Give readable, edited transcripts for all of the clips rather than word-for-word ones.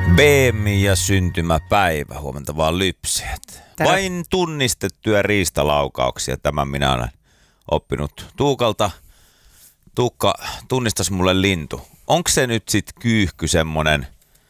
Beemi ja syntymäpäivä, huomenta vaan lypsijät. Vain tunnistettuja riistalaukauksia, tämän minä olen oppinut Tuukalta. Tuukka, tunnistas mulle lintu. Onko se nyt sit kyyhky semmonen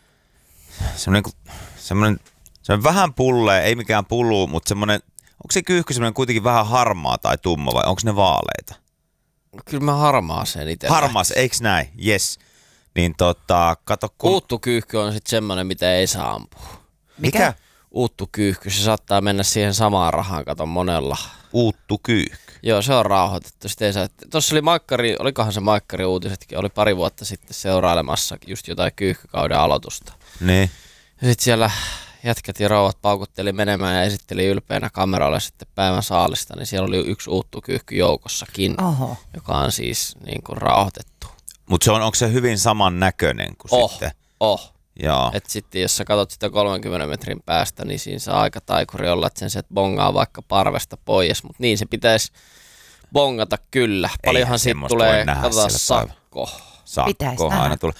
vähän pullee, ei mikään pullu, mutta semmonen, onko se kyyhky semmonen kuitenkin vähän harmaa tai tumma vai onko ne vaaleita? Kyllä mä harmaaseen itse. Harmaas, eiks näin? Yes. Niin kato kun... Uuttukyyhky on sit semmonen, mitä ei saa ampua. Mikä? Uuttukyyhky, se saattaa mennä siihen samaan rahaan, kato monella. Uuttukyyhky. Joo, se on rauhoitettu. Tuossa oli Maikkari, olikohan se Maikkari uutisetkin, oli pari vuotta sitten seurailemassa just jotain kyyhkykauden aloitusta. Niin. Ja sit siellä jätkät ja rouvat paukutteli menemään ja esitteli ylpeänä kameralle sitten päivän saalista, niin siellä oli yksi uuttukyyhky joukossakin, joka on siis niin kuin rauhoitettu. Mutta onko se hyvin saman näköinen kuin sitten? Joo. Että sitten jos sä katsot sitä 30 metrin päästä, niin siinä saa aika taikuri olla, että se bongaa vaikka parvesta pois, mutta niin se pitäisi bongata kyllä. Paljonhan siitä tulee, katsotaan sakko. Sakko aina tulee.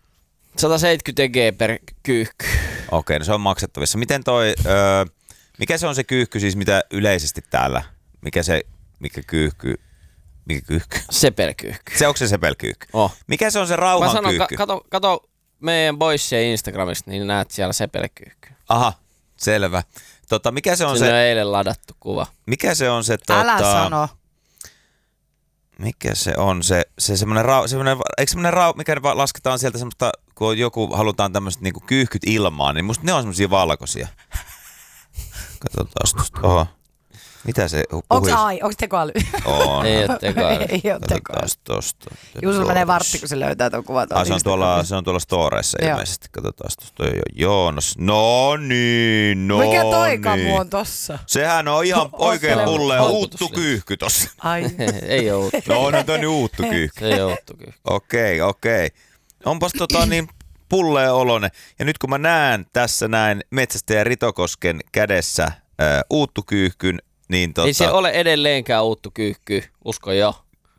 170 G per kyyhky. Okei, no se on maksettavissa. Miten mikä se on se kyyhky siis, mitä yleisesti täällä? Mikä kyyhky? Sepelkyyhky. Se onko se sepelkyyhky? Mikä se on se rauhan kyyhky? Kato meidän boissien Instagramista, niin näet siellä sepelkyyhky. Aha, selvä. Mikä se on se? Se on eilen ladattu kuva. Mikä se on se? Älä sano. Mikä se on se semmoinen eikö semmoinen mikä lasketaan sieltä semmoista, kun joku halutaan tämmöiset niinku kyyhkyt ilmaan, niin musta ne on semmoisia valkoisia. Katsotaan tuosta. Mitä se puhuisi? Onko tekoäly? On. Ei ole tekoäly. Ei ole tekoäly. Katsotaan tosta. Juuso menee vartti, kun se löytää tuon kuvan. Se on tuolla storeissa ilmeisesti. Katsotaan tuosta. No niin. Mikä toi kamu on tossa? Sehän on ihan oikein pulleen uuttu kyyhky tossa. Ai. Ei oo uuttu. No onhan toi nyt uuttu kyyhky. Ei oo uuttu kyyhky. Okei. Onpas niin pulleen oloinen. Ja nyt kun mä näen tässä näin metsästäjä Ritokosken kädessä uuttukyyhkyn, niin ei se ole edelleenkään uuttukyyhky, usko jo.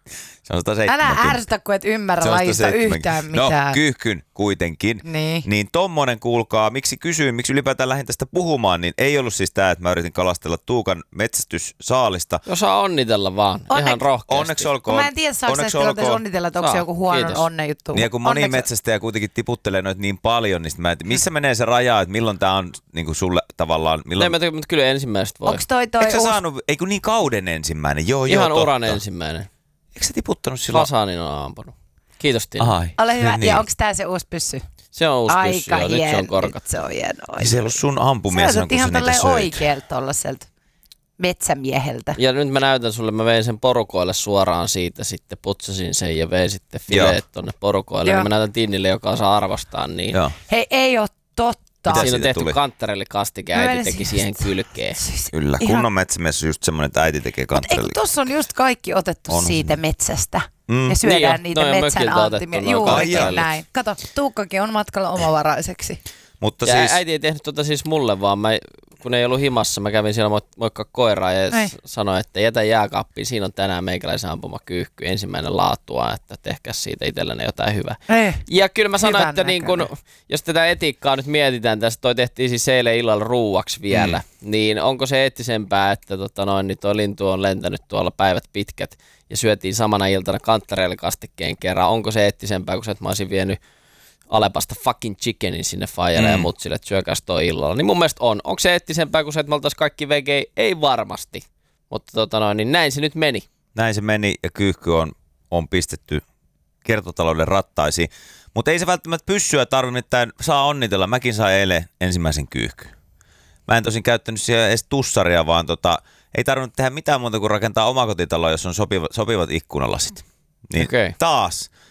Se on 170. Älä ärsytä, kun et ymmärrä lajista yhtään mitään. No, kyyhkyn kuitenkin. Niin tommonen, kuulkaa, miksi ylipäätään lähdin tästä puhumaan, niin ei ollut siis tää, että mä yritin kalastella Tuukan metsästyssaalista. Osaa onnitella vaan, ihan rohkeasti. Onneksi olkoon. Mä en tiedä, saako tässä tilanteessa onnitella, että onko se joku huonon onnen juttu. Niin, kun moni metsästäjä kuitenkin tiputtelee noita niin paljon, niin missä menee se raja, että milloin tää on niin sulle tavallaan... Mutta kyllä ensimmäisestä voi. Onko toi eikö sä saanut, eikö niin kauden ensimmäinen? Joo, ihan totta. uran ensimmäinen. Eikö sä tiputtanut silloin? Fasanin on ampunut. Kiitos Tiina. Ole hyvä. Niin. Ja onko tää se uusi pyssy? Se on uusi pyssy, joo. Nyt se on korkattu. Se on hienoa. Niin se ei ollut sun ampumia sä kun sä niitä söit. oikealta tollaselta metsämieheltä. Ja nyt mä näytän sulle, mä vein sen porukoille suoraan siitä, sitten putsasin sen ja vein sitten fileet tonne porukoille. Ja mä näytän Tinnille, joka osaa arvostaa niin. Joo. Hei, ei oo totta. Siinä on tehty kanttarelli kastike, äiti teki siihen kylkeen. Kyllä, kunnon metsämies on just semmoinen, että äiti tekee kanttarelli. Eikö tossa on just kaikki otettu siitä metsästä? Ja syödään niitä metsän antimia. Juurikin näin. Kato, Tuukkakin on matkalla omavaraiseksi. Mutta ja siis... äiti ei tehnyt siis mulle, vaan kun ei ollut himassa, mä kävin siellä moikkaa koiraa ja sanoin, että jätä jääkaappiin, siinä on tänään meikäläisen ampuma kyyhky, ensimmäinen laatua, että tehkää siitä itsellenne jotain hyvää. Ja kyllä mä sanoin, että niin kun, jos tätä etiikkaa nyt mietitään, tässä toi tehtiin siis eilen illalla ruuaksi vielä, niin onko se eettisempää, että niin toi lintu on lentänyt tuolla päivät pitkät ja syötiin samana iltana kanttarellikastikkeen kerran, onko se eettisempää, kun se, että mä olisin vienyt Alepasta fucking chickenin sinne Fajalle ja mutsille, että syökäs toi illalla. Niin mun mielestä on. Onko se eettisempää kuin se, että me oltaisiin kaikki vegei? Ei varmasti. Mutta niin näin se nyt meni. Näin se meni ja kyyhky on pistetty kiertotalouden rattaisiin. Mutta ei se välttämättä pyssyä tarvinnut, että saa onnitella. Mäkin sain eilen ensimmäisen kyyhkyyn. Mä en tosin käyttänyt siellä edes tussaria, vaan ei tarvinnut tehdä mitään muuta kuin rakentaa omakotitaloa, jos on sopivat ikkunalasit. Niin taas